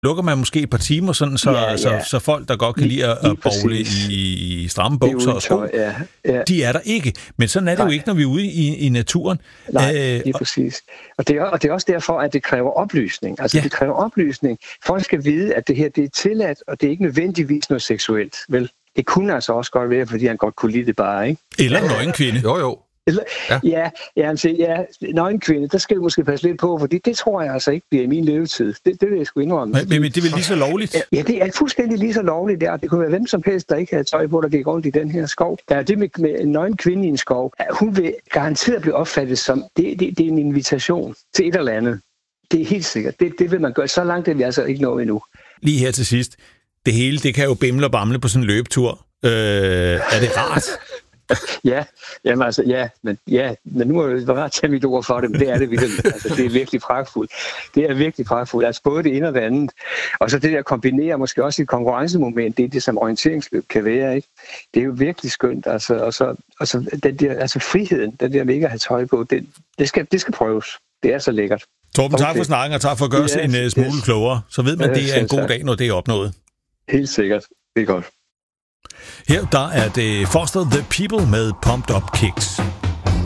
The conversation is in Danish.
lukker man måske et par timer, sådan, så folk, der godt kan lide at bowle i stramme bukser og sko, de er der ikke. Men sådan er det jo ikke, når vi er ude i naturen. Nej, lige præcis. Og det er også derfor, at det kræver oplysning. Altså, det kræver oplysning. Folk skal vide, at det her det er tilladt, og det er ikke nødvendigvis noget seksuelt. Vel, det kunne altså også godt være, fordi han godt kunne lide det bare, ikke? Eller en nøgenkvinde. Jo. Nøgenkvinde, der skal vi måske passe lidt på, fordi det tror jeg altså ikke bliver i min levetid. Det vil jeg sgu indrømme. Men det er vel lige så lovligt? Ja, det er fuldstændig lige så lovligt der. Det kunne være hvem som helst, der ikke havde tøj på, der gik rundt i den her skov. Der er det med en nøgenkvinde i en skov. Hun vil garanteret blive opfattet som, det er en invitation til et eller andet. Det er helt sikkert. Det vil man gøre. Så langt er vi altså ikke nået endnu. Lige her til sidst. Det hele, det kan jo bimle og bamle på sådan en løbetur. Er det rart? Men nu må jeg bare tage mit ord for det, men det er det virkelig. Altså, det er virkelig pragtfuldt. Det er virkelig pragtfuldt. Altså både det ene og det andet. Og så det der kombinerer måske også et konkurrencemoment, det er det, som orienteringsløb kan være, ikke? Det er jo virkelig skønt. Altså den der, altså friheden, den der med ikke at have tøj på, det skal prøves. Det er så lækkert. Torben, tak for snakken, og tak for at gøre os en smule klogere. Så ved man, at det er en god dag, når det er opnået. Helt sikkert. Det er godt. Her der er det Foster the People med Pumped Up Kicks.